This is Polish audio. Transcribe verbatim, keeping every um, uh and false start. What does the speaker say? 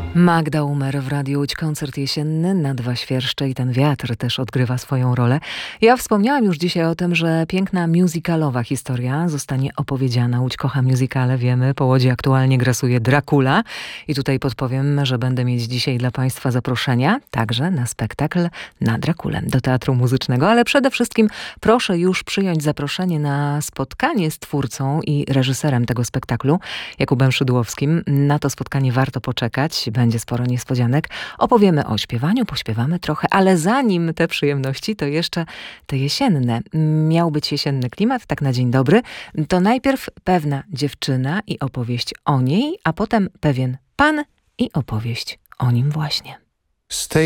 Magda Umer w Radiu Łódź, koncert jesienny na dwa świerszcze i ten wiatr też odgrywa swoją rolę. Ja wspomniałam już dzisiaj o tym, że piękna musicalowa historia zostanie opowiedziana. Łódź kocha musicale, wiemy, po Łodzi aktualnie grasuje Dracula i tutaj podpowiem, że będę mieć dzisiaj dla Państwa zaproszenia także na spektakl na Draculę do Teatru Muzycznego, ale przede wszystkim proszę już przyjąć zaproszenie na spotkanie z twórcą i reżyserem tego spektaklu, Jakubem Szydłowskim. Na to spotkanie warto poczekać. Będzie sporo niespodzianek. Opowiemy o śpiewaniu, pośpiewamy trochę, ale zanim te przyjemności, to jeszcze te jesienne. Miał być jesienny klimat, tak na dzień dobry. To najpierw pewna dziewczyna i opowieść o niej, a potem pewien pan i opowieść o nim właśnie. Z tej